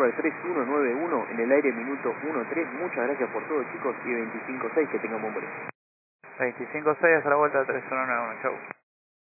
reserva de 3191 en el aire minuto 13. Muchas gracias por todo, chicos, y 25-6, que tengan buen vuelo. 25-6 hasta la vuelta 3191, chau.